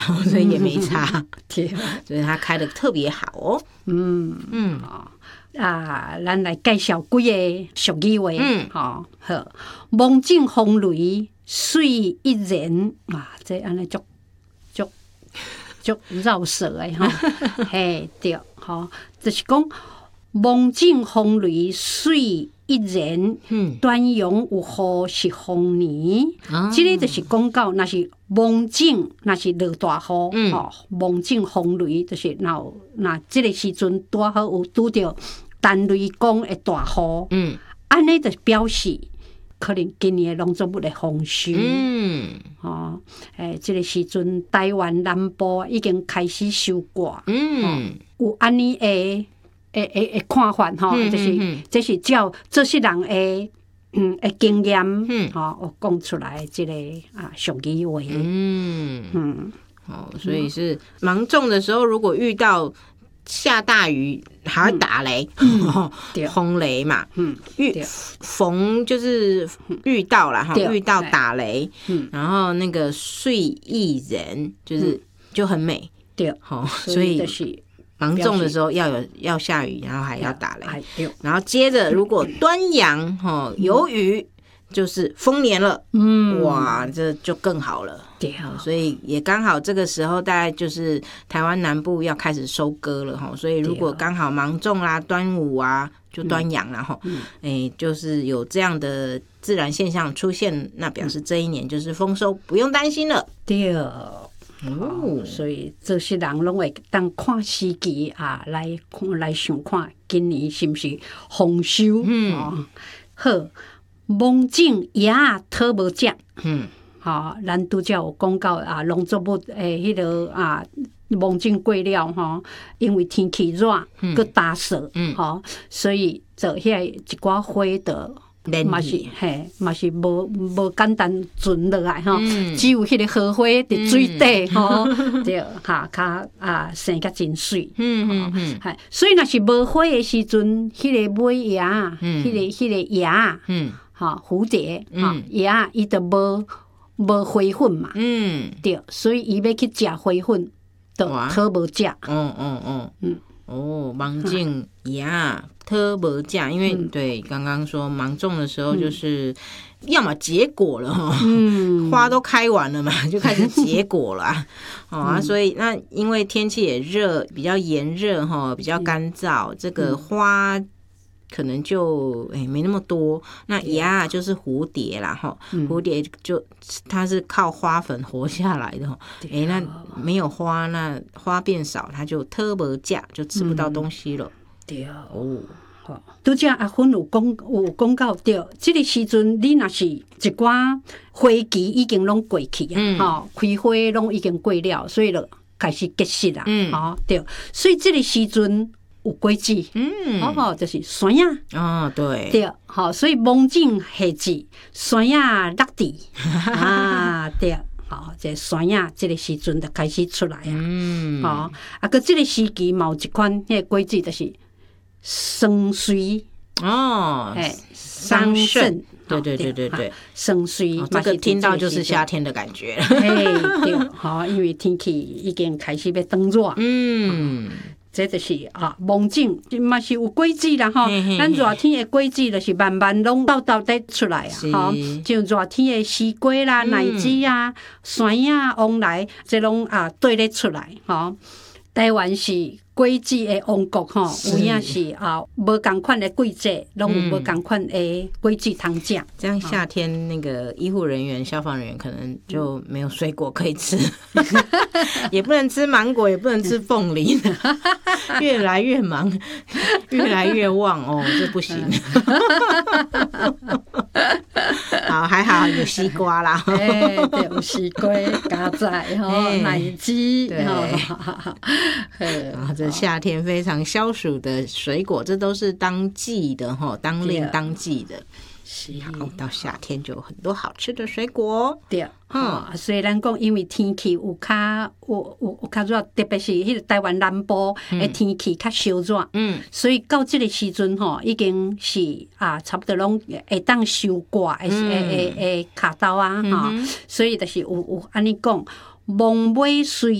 所以也没差。 对， 所以它开得特别好哦。 咱来介绍几个俗语话。好，梦境风雷水一人这安尼足绕舌的吼。嘿，对，吼，就是讲梦境风雷水一人，端阳有雨是丰年。这个就是讲到，若是梦境，若是落大雨，梦境风雷，就是若这个时阵拄好有拄着单雷公的大雨，安尼就表示可能今年的农作物的丰收。这个时阵台湾南部已经开始收割。有安尼的看法吼，这是照这些人的经验我讲出来这个俗语话。 所以是芒种的时候，如果遇到下大雨还会打雷，轰雷嘛，逢就是遇到啦，遇到打雷，然后那个岁艺人就很美，对，所以芒种的时候要下雨，然后还要打雷，然后接着如果端阳有雨，就是丰年了，哇，这就更好了。对，所以也刚好这个时候，大概就是台湾南部要开始收割了哈。所以如果刚好芒种啦、端午啊，就端阳啦哈，就是有这样的自然现象出现，那表示这一年就是丰收，不用担心了。对。所以这些人拢会当看时机来想看今年是不是丰收。好。梦境野讨无食，咱拄则有讲到农作物迄个梦境过了因为天气热，佮打扫，所以就遐一寡花的嘛是无简单存落来只有迄个荷花伫水底对较生较真水。所以若是无花的时阵，迄个尾叶，迄个叶。蝴蝶叶伊就无花粉嘛，对，所以伊要去食花粉，就讨无食。芒种叶讨无食，因为对刚刚说芒种的时候就是要么结果了花都开完了嘛，就开始结果了所以那因为天气也热，比较炎热比较干燥，这个花可能就没那么多。那芽就是蝴蝶啦蝴蝶就它是靠花粉活下来的那没有花，那花变少，它就讨无食，就吃不到东西了。对拄则阿芬有讲到对，这个时阵你若是一寡花期已经拢过去开花拢已经过了，所以就开始结实啦。对，所以这个时阵有果子，就是山野，对，所以梦境夏至，山野落地对，这山野这个时阵就开始出来个这个时期嘛有一款迄个果子就是桑水桑葚，对，桑水，这个听到就是夏天的感觉。对，因为天气已经开始要转热。这就是梦境嘛是有果子啦咱热天的果子就是慢慢拢倒得出来像热天的西瓜啦、奶子山野、往来，这拢对得出来台湾是果子的王国有影是无同款的季节，拢有无同款的果子通食。这样夏天那个医护人员、消防人员可能就没有水果可以吃，也不能吃芒果，也不能吃凤梨，越来越忙，越来越旺这不行。好，还好有西瓜啦，对，有西瓜、咖仔奶子，这夏天非常消暑的水果，这都是当季的当令当季的。好，到夏天就有很多好吃的水果。对，所以咱讲，因为天气有较热，特别是迄个台湾南部的天气较烧热，所以到这个时阵已经是差不多拢会当收割的卡刀所以就是有安尼讲。 望尾随